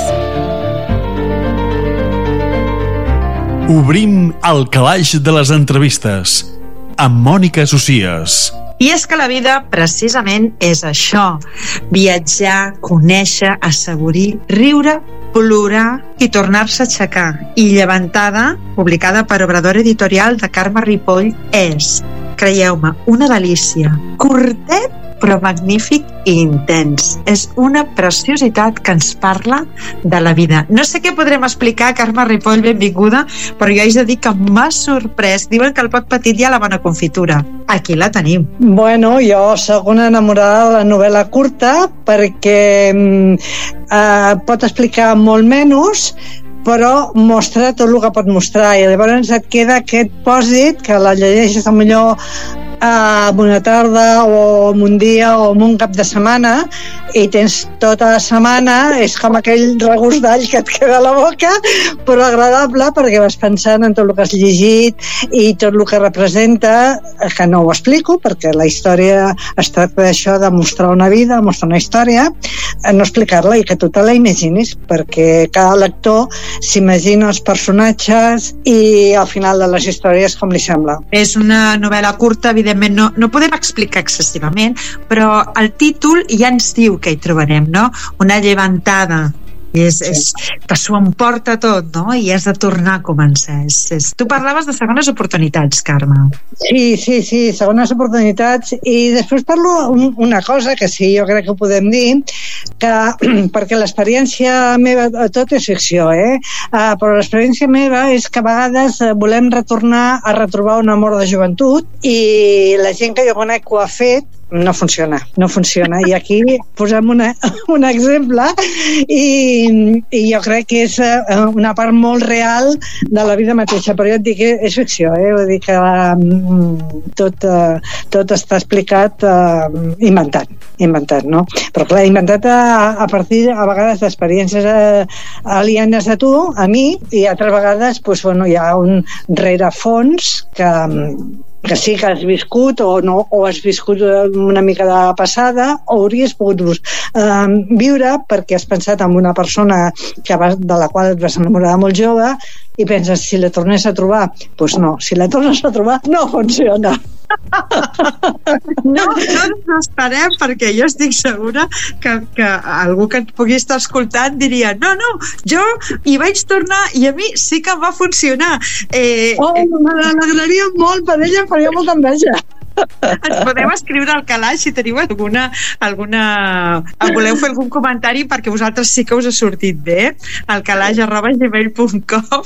Obrim el calaix de les entrevistes amb Mònica Socies. I és que la vida precisament és això: viatjar, conèixer, assaborir, riure, plorar i tornar-se a aixecar. I Llevantada, publicada per Obrador Editorial de Carme Ripoll, és, creieu-me, una delícia. Curtet però magnífic i intens. És una preciositat que ens parla de la vida. No sé què podrem explicar, Carme Ripoll, benvinguda, però jo haig de dir que m'ha sorprès. Diuen que el pot petit hi ha la bona confitura. Aquí la tenim. Bueno, jo soc una enamorada de la novel·la curta perquè eh, pot explicar molt menys, però mostra tot el que pot mostrar, i llavors et queda aquest pòsit que la llegeixes millor en una tarda o en un dia o en un cap de setmana i tens tota la setmana, és com aquell regust d'all que et queda a la boca, però agradable perquè vas pensant en tot el que has llegit i tot el que representa, que no ho explico perquè la història es tracta d'això, de mostrar una vida, de mostrar una història, no explicar-la i que tu te la imaginis, perquè cada lector s'imagina els personatges i al final de les històries com li sembla. És una novel·la curta, evidentment no, no podem explicar excessivament, però el títol ja ens diu què hi trobarem, no? Una llevantada. I és, és, que s'ho emporta tot, no? I has de tornar a començar. És, és... Tu parlaves de segones oportunitats, Carme. Sí, sí, sí, segones oportunitats. I després parlo un, una cosa que sí, jo crec que ho podem dir, que, perquè l'experiència meva, tot és ficció, eh? Uh, però l'experiència meva és que a vegades volem retornar a retrobar un amor de joventut i la gent que jo conec que ho ha fet no funciona, no funciona. I aquí posem una, un exemple i, i jo crec que és una part molt real de la vida mateixa, però jo et dic que és ficció, eh? Vull dir que um, tot, uh, tot està explicat uh, inventat, inventat, no? Però clar, inventat a, a partir a vegades d'experiències uh, alienes a tu, a mi, i altres vegades pues, bueno, hi ha un rerefons que que sí que has viscut o no, o has viscut una mica de passada o hauries pogut eh, viure perquè has pensat en una persona que vas, de la qual et vas enamorar molt jove i penses, si la tornés a trobar doncs pues no, si la tornes a trobar no funciona. No, no ens esperem perquè jo estic segura que, que algú que et pugui estar escoltant diria, no, no, jo hi vaig tornar i a mi sí que em va funcionar. eh, oh, m'alegraria molt per ella, em faria molta enveja. Ens podeu escriure al calaix si teniu alguna, alguna voleu fer algun comentari perquè vosaltres sí que us ha sortit bé, al calaix arroba gmail punt com.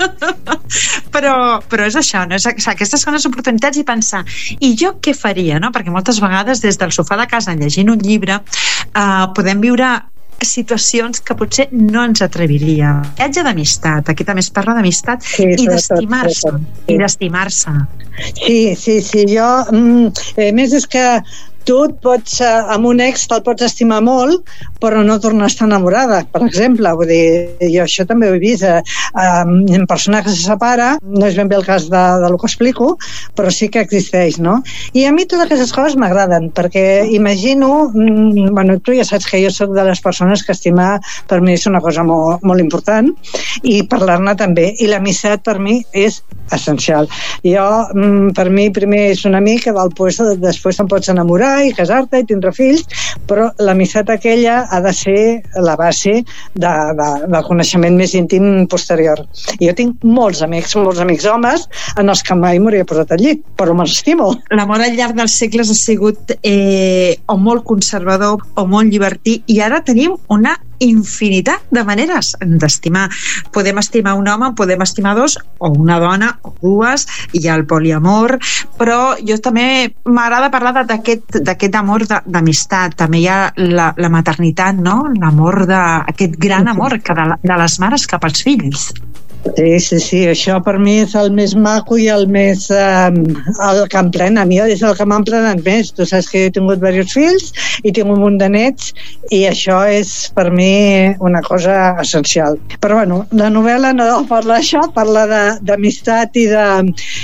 però, però és això, no? És aquestes són les oportunitats i pensar, i jo què faria, no? Perquè moltes vegades des del sofà de casa llegint un llibre eh, podem viure situacions que potser no ens atreviríem. Viatge d'amistat, aquí també es parla d'amistat, sí, i d'estimar-se, sí. i d'estimar-se. Sí, sí, sí, jo mm, a més és que tu et pots, amb un ex te'l pots estimar molt, però no tornar a estar enamorada, per exemple. Vull dir, jo això també ho he vist. Eh, en persona que se separa, no és ben bé el cas de, de lo que explico, però sí que existeix, no? I a mi totes aquestes coses m'agraden, perquè imagino, mm, bueno, tu ja saps que jo soc de les persones que estimar per mi és una cosa molt, molt important, i parlar-ne també, i l'amistat per mi és essencial. Jo, mm, per mi, primer és un amic, després, després te'n pots enamorar i casar-te i tindre fills, però l'amistat aquella ha de ser la base de, de, del coneixement més íntim posterior. I jo tinc molts amics, molts amics homes en els que mai m'hauria posat al llit, però me'ls estimo. L'amor al llarg dels segles ha sigut eh, o molt conservador o molt llibertí, i ara tenim una infinitat de maneres d'estimar. Podem estimar un home, podem estimar dos, o una dona, o dues, hi ha el poliamor, però jo també m'agrada parlar d'aquest d'aquest amor d'amistat. També hi ha la, la maternitat, no? L'amor de, aquest gran amor que de, de les mares cap als fills. Sí, sí, sí, això per mi és el més maco i el més eh, el que em pren a mi, és el que m'han prenat més. Tu saps que he tingut diversos fills i tinc un munt de nets i això és per mi una cosa essencial. Però bueno, la novel·la no parla d'això, parla d'amistat i de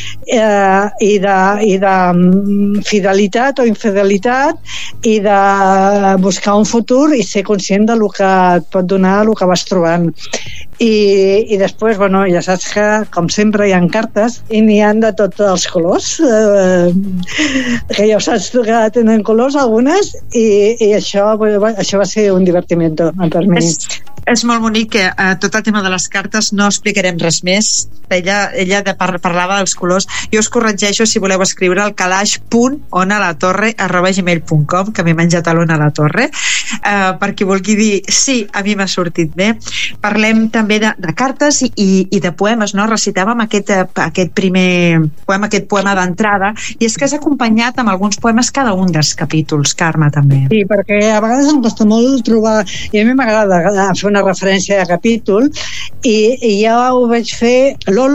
eh, i de, i de fidelitat o infidelitat i de buscar un futur i ser conscient de lo que et pot donar el que vas trobant. I, i després, bueno, ja saps que com sempre hi ha cartes i n'hi han de tots els colors, eh, que ja saps tu que tenen colors algunes, i, i això, això va ser un divertiment per mi. És, és molt bonic que eh, tot el tema de les cartes no explicarem res més. Ella, ella de par parlava dels colors. Jo us corregeixo, si voleu escriure al calaix punt onalatorre arroba gmail punt com, que m'he menjat a l'Ona la Torre, eh, per qui vulgui dir sí, a mi m'ha sortit bé. Parlem també de, de cartes i, i de poemes, no? Recitàvem aquest, aquest primer poema, aquest poema d'entrada, i és que és acompanyat amb alguns poemes cada un dels capítols, Carme, també. Sí, perquè a vegades em costa molt trobar, i a mi m'agrada fer una referència de capítol, i, i ja ho vaig fer. Lolo,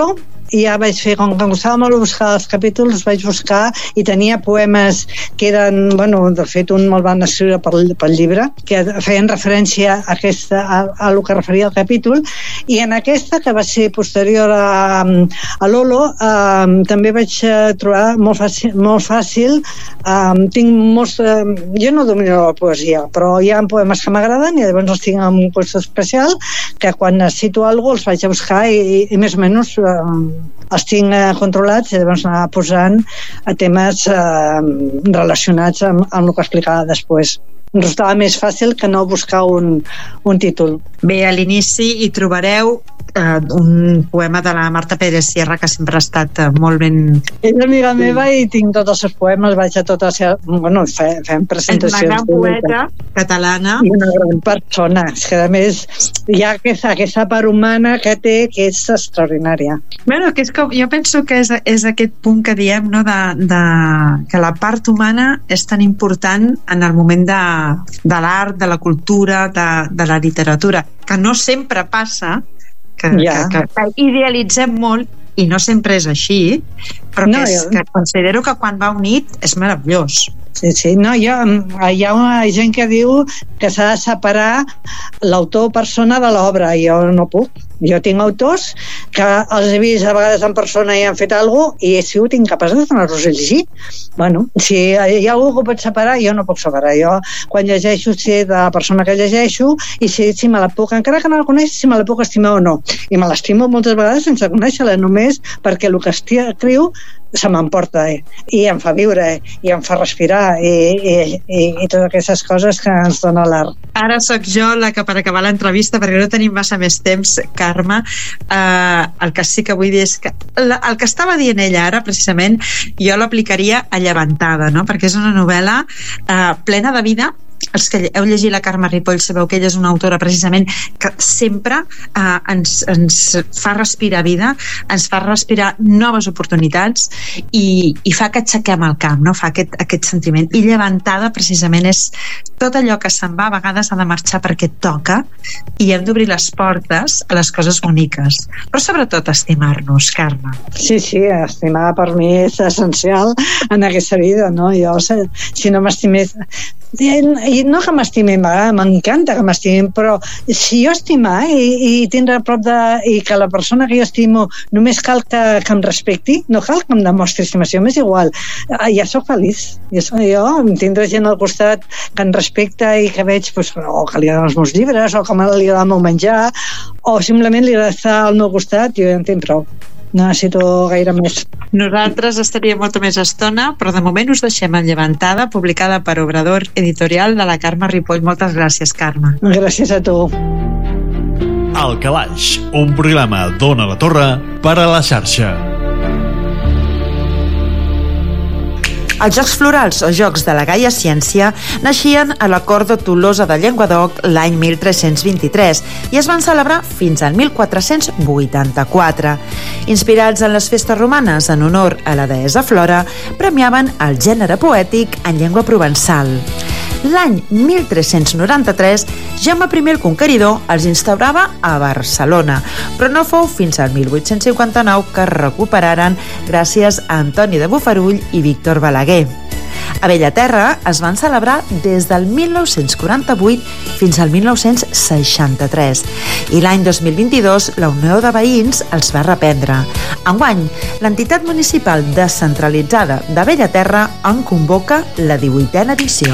i ja vaig fer, com que em gustava molt buscar els capítols, vaig buscar i tenia poemes que eren, bueno, de fet un me'l van escriure pel, pel llibre, que feien referència a, aquesta, a, a lo que referia al capítol, i en aquesta, que va ser posterior a, a Lolo, eh, també vaig trobar molt fàcil, molt fàcil eh, tinc molts, eh, jo no domino la poesia, però hi ha poemes que m'agraden i llavors els tinc en un lloc especial que quan necessito alguna cosa els vaig a buscar i, i, i més o menys eh, els tinc eh, controlats i llavors anar posant a temes eh, relacionats amb, amb el que explicava després. Em resultava més fàcil que no buscar un, un títol. Bé, a l'inici hi trobareu eh, un poema de la Marta Pérez Sierra que sempre ha estat eh, molt ben... És amiga meva i tinc tots els seus poemes, vaig a totes les... Bueno, fem, fem presentacions. És una gran poeta catalana. I una gran persona. És que a més hi ha aquesta, aquesta part humana que té que és extraordinària. Bueno, que és com, jo penso que és, és aquest punt que diem, no, de, de, que la part humana és tan important en el moment de de l'art, de la cultura, de, de la literatura, que no sempre passa, que, yeah. que, que idealitzem molt i no sempre és així, però no, que, és, jo... que considero que quan va unit és meravellós. Sí, sí, no, jo, hi ha una gent que diu que s'ha de separar l'autor persona de l'obra, i jo no puc. Jo tinc autors que els he vist a vegades en persona i han fet alguna cosa i he sigut incapaç de donar-los a llegir. Bueno, si hi ha algú que ho pot separar, jo no puc separar. Jo, quan llegeixo, sé de la persona que llegeixo i sé si me la puc, encara que no la coneixi, si me la puc estimar o no. I me l'estimo moltes vegades sense conèixer-la, només perquè el que escriu se m'emporta eh? i em fa viure eh? i em fa respirar i, i, i, i totes aquestes coses que ens dona l'art. Ara sóc jo la que, per acabar l'entrevista, perquè no tenim massa més temps, Carme, eh, el que sí que vull dir és que la, el que estava dient ella ara, precisament, jo l'aplicaria a Llevantada, no? Perquè és una novel·la eh, plena de vida. Els que heu llegit la Carme Ripoll sabeu que ella és una autora precisament que sempre eh, ens, ens fa respirar vida, ens fa respirar noves oportunitats i, i fa que aixequem el camp, no? Fa aquest, aquest sentiment. I Llevantada precisament és tot allò que se'n va, a vegades ha de marxar perquè toca i hem d'obrir les portes a les coses boniques, però sobretot estimar-nos, Carme. Sí, sí, estimar per mi és essencial en aquesta vida, no? Jo, si no m'estimés, i no que m'estimin, m'encanta que m'estimin, però si jo estimar i, i tindre a prop de, i que la persona que jo estimo només cal que, que em respecti, no cal que em demostri estimació, m'és igual, ja sóc feliç. Jo, jo tindré gent al costat que em respecta i que veig pues, o que li agraden els meus llibres o que li agrada el meu menjar o simplement li agrada estar al meu costat, jo ja en tinc prou. No necessito gaire més. Nosaltres estaríem molta més estona, però de moment us deixem en Llevantada, publicada per Obrador Editorial de la Carme Ripoll. Moltes gràcies, Carme. Gràcies a tu. El Calaix, un programa d'Ona la Torre per a la xarxa. Els Jocs Florals o Jocs de la Gaia Ciència naixien a la cort de Tolosa de Llenguadoc l'any mil tres-cents vint-i-tres i es van celebrar fins al mil quatre-cents vuitanta-quatre. Inspirats en les festes romanes en honor a la deessa Flora, premiaven el gènere poètic en llengua provençal. L'any mil tres-cents noranta-tres, Jaume primer el Conqueridor els instaurava a Barcelona, però no fou fins al mil vuit-cents cinquanta-nou que es recuperaren gràcies a Antoni de Bofarull i Víctor Balaguer. A Bellaterra es van celebrar des del mil nou-cents quaranta-vuit fins al mil nou-cents seixanta-tres i l'any dos mil vint-i-dos la Unió de Veïns els va reprendre. Enguany, l'entitat municipal descentralitzada de Bellaterra en convoca la divuitena edició.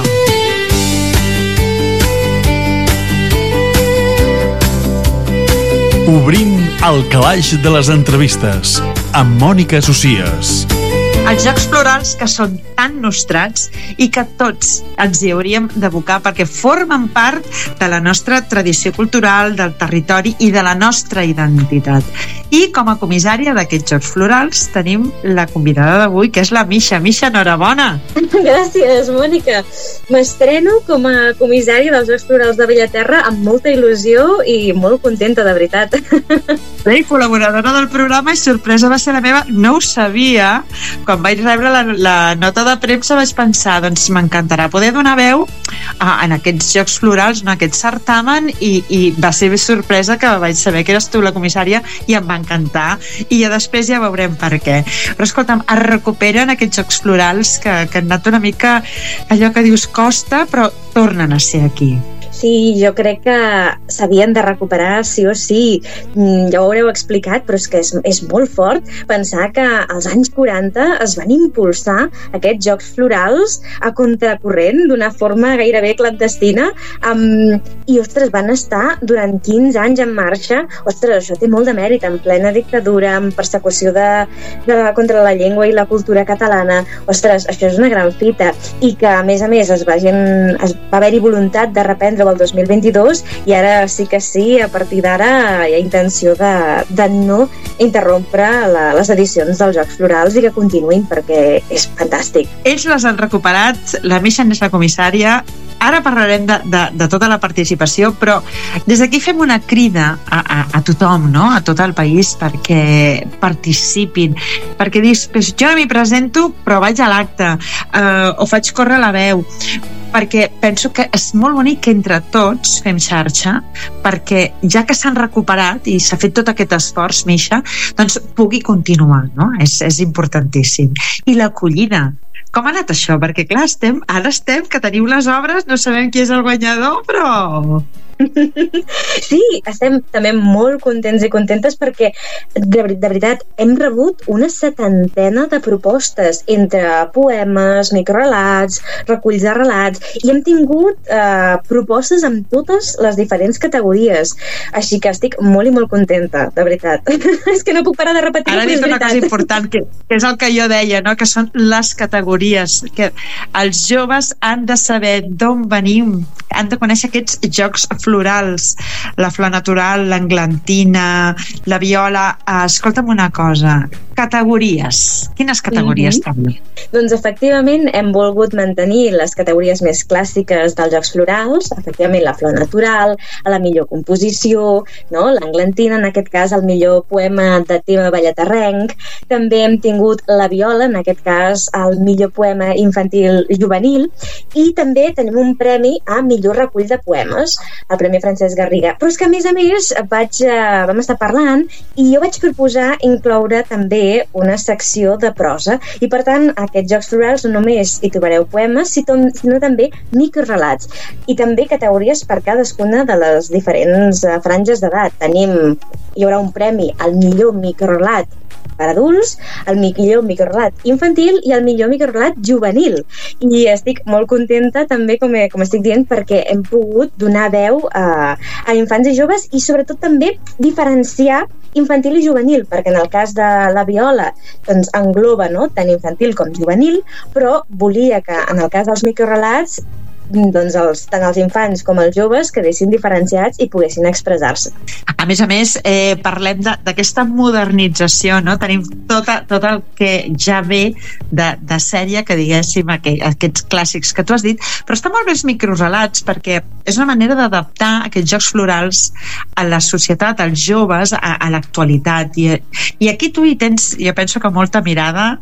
Obrim el calaix de les entrevistes amb Mònica Socias. Els Jocs Florals que són tan nostrats i que tots ens hi hauríem d'abocar perquè formen part de la nostra tradició cultural, del territori i de la nostra identitat. I com a comissària d'aquests Jocs Florals tenim la convidada d'avui, que és la Misha. Misha, enhorabona! Gràcies, Mònica. M'estreno com a comissària dels Jocs Florals de Bellaterra amb molta il·lusió i molt contenta, de veritat. Bé, col·laboradora del programa i sorpresa va ser la meva, no ho sabia. Quan vaig rebre la, la nota de premsa vaig pensar, doncs m'encantarà poder donar veu a, en aquests Jocs Florals, en aquest certamen, i, i va ser sorpresa que vaig saber que eres tu la comissària i em va encantar i ja després ja veurem per què. Però escolta'm, es recuperen aquests jocs florals que, que han anat una mica allò que dius costa, però tornen a ser aquí. Sí, jo crec que s'havien de recuperar sí o sí. Ja ho haureu explicat, però és que és, és molt fort pensar que als anys quaranta es van impulsar aquests jocs florals a contracorrent d'una forma gairebé clandestina um, i, ostres, van estar durant quinze anys en marxa. Ostres, això té molt de mèrit, en plena dictadura, en persecució de, de, contra la llengua i la cultura catalana. Ostres, això és una gran fita. I que, a més a més, es, vagin, es va haver-hi voluntat de reprendre el dos mil vint-i-dos i ara sí que sí, a partir d'ara hi ha intenció de, de no interrompre la, les edicions dels Jocs Florals i que continuïn perquè és fantàstic. Ells les han recuperat, la Misha és la comissària, ara parlarem de, de, de tota la participació, però des d'aquí fem una crida a, a, a tothom, no? A tot el país perquè participin, perquè dius, jo no m'hi presento però vaig a l'acte, eh, o faig córrer la veu, perquè penso que és molt bonic que entre tots fem xarxa, perquè ja que s'han recuperat i s'ha fet tot aquest esforç, Misha, doncs pugui continuar, no? És, és importantíssim. I l'acollida, com ha anat això? Perquè clar, estem, ara estem que tenim les obres, no sabem qui és el guanyador, però... Sí, estem també molt contents i contentes perquè de, de veritat hem rebut una setantena de propostes entre poemes, microrelats, reculls de relats i hem tingut eh, propostes amb totes les diferents categories, així que estic molt i molt contenta, de veritat. És que no puc parar de repetir. Ara he dit una cosa important que, que és el que jo deia, no? Que són les categories, que els joves han de saber d'on venim, han de conèixer aquests jocs florals, la flor natural, l'englantina, la viola. Escolta'm una cosa, categories. Quines categories mm-hmm. també? Doncs efectivament hem volgut mantenir les categories més clàssiques dels jocs florals, efectivament la flor natural, a la millor composició, no? L'englantina, en aquest cas el millor poema de tema ballaterrenc. També hem tingut la viola, en aquest cas el millor poema infantil juvenil, i també tenim un premi a millor recull de poemes, el Premi Francesc Garriga. Però és que a més a més vaig, eh, vam estar parlant i jo vaig proposar incloure també una secció de prosa i per tant aquests jocs florals no només hi trobareu poemes sinó també microrelats i també categories per cadascuna de les diferents eh, franges d'edat. Tenim, hi haurà un premi al millor microrelat per adults, el millor microrelat infantil i el millor microrelat juvenil. I estic molt contenta també, com, com estic dient, perquè hem pogut donar veu a, a infants i joves i sobretot també diferenciar infantil i juvenil, perquè en el cas de la viola doncs engloba, no?, tant infantil com juvenil, però volia que en el cas dels microrelats doncs els, tant els infants com els joves quedessin diferenciats i poguessin expressar-se. A més a més, eh, parlem d'aquesta modernització, no? Tenim tot, tot el que ja ve de, de sèrie, que diguéssim, aqu aquests clàssics que tu has dit, però està molt bé els microrelats perquè és una manera d'adaptar aquests jocs florals a la societat, als joves, a, a l'actualitat. I, I aquí tu hi tens, jo penso que molta mirada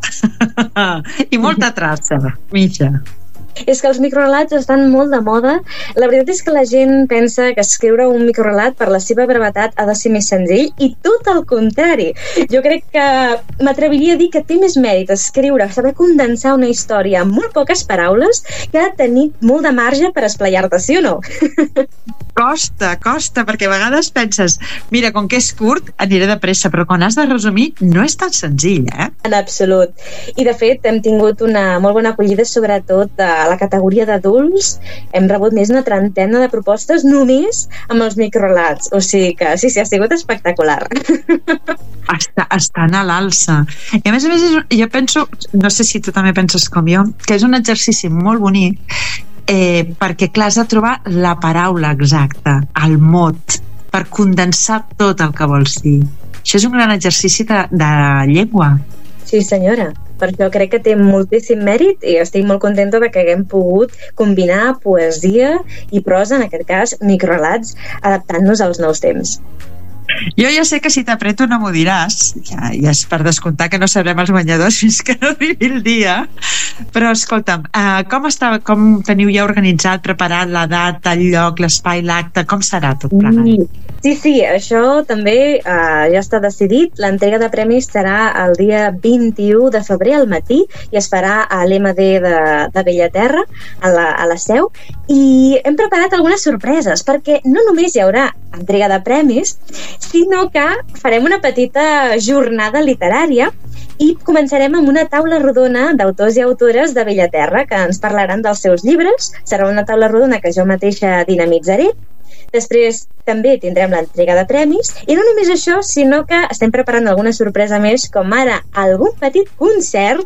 i molta traça, Misha. És que els microrelats estan molt de moda. La veritat és que la gent pensa que escriure un microrelat per la seva brevetat ha de ser més senzill i tot el contrari. Jo crec que m'atreviria a dir que té més mèrit escriure, saber condensar una història amb molt poques paraules que tenir molt de marge per esplayar-te, sí o no? Costa, costa, perquè a vegades penses, mira, com que és curt, aniré de pressa, però quan has de resumir no és tan senzill, eh? En absolut. I de fet hem tingut una molt bona acollida, sobretot a la categoria d'adults. Hem rebut més d'una trentena de propostes només amb els microrelats. O sigui que sí, sí, ha sigut espectacular. Està, estan a l'alça. I a més a més, jo penso, no sé si tu també penses com jo, que és un exercici molt bonic eh, perquè clar, has de trobar la paraula exacta, el mot, per condensar tot el que vols dir. Això és un gran exercici de, de llengua. Sí, senyora. Per això crec que té moltíssim mèrit i estic molt contenta de que haguem pogut combinar poesia i prosa, en aquest cas microrelats, adaptant-nos als nous temps. Jo ja sé que si t'apreto no m'ho diràs, ja, ja és per descomptar que no sabrem els guanyadors fins que no arribi el dia, però escolta'm, uh, com, està, com teniu ja organitzat, preparat la data, el lloc, l'espai, l'acte, com serà tot plegat? Sí, sí, això també uh, ja està decidit. L'entrega de premis serà el dia vint-i-u de febrer al matí i es farà a l'M D de, de Bellaterra, a la, a la seu, i hem preparat algunes sorpreses, perquè no només hi haurà entrega de premis, sinó que farem una petita jornada literària i començarem amb una taula rodona d'autors i autores de Bellaterra que ens parlaran dels seus llibres. Serà una taula rodona que jo mateixa dinamitzaré. Després també tindrem l'entrega de premis i no només això, sinó que estem preparant alguna sorpresa més, com ara algun petit concert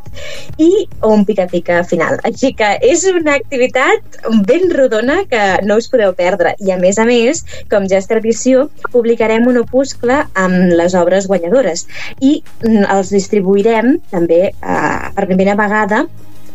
i un pica-pica final. Així que és una activitat ben rodona que no us podeu perdre. I a més a més, com ja és tradició, publicarem un opuscle amb les obres guanyadores i els distribuirem també eh, per primera vegada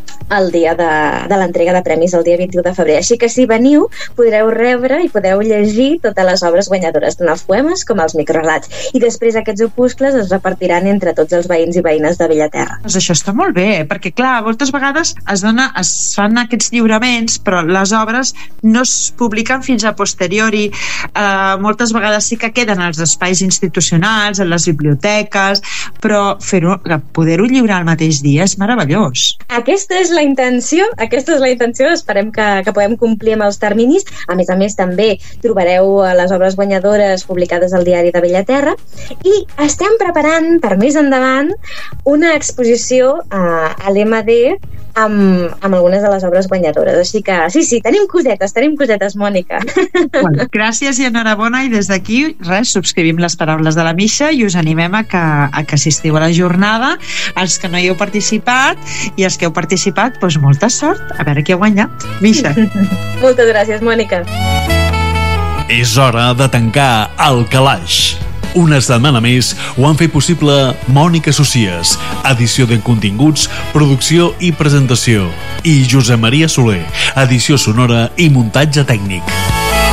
el dia de, de l'entrega de premis, el dia vint-i-u de febrer. Així que si veniu podreu rebre i podeu llegir totes les obres guanyadores, tant els poemes com els microrelats. I després aquests opuscles es repartiran entre tots els veïns i veïnes de Bellaterra. Doncs això està molt bé, perquè clar, moltes vegades es, dona, es fan aquests lliuraments, però les obres no es publiquen fins a posteriori. Uh, moltes vegades sí que queden als espais institucionals, en les biblioteques, però fer-ho, poder-ho lliurar el mateix dia és meravellós. Aquesta és la intenció, aquesta és la intenció, esperem que, que podem complir amb els terminis. A més a més també trobareu les obres guanyadores publicades al diari de Bellaterra i estem preparant per més endavant una exposició a, a l'M D amb, amb algunes de les obres guanyadores, així que sí, sí, tenim cosetes, tenim cosetes, Mònica. Bueno, gràcies i enhorabona, i des d'aquí res, subscrivim les paraules de la Misha i us animem a que, a que assistiu a la jornada. Els que no hi heu participat i els que heu participat, doncs molta sort, a veure qui ha guanyat. Misha. Moltes gràcies, Mònica. És hora de tancar el calaix. Una setmana més ho han fet possible Mònica Socies, edició de continguts, producció i presentació, i Josep Maria Soler, edició sonora i muntatge tècnic.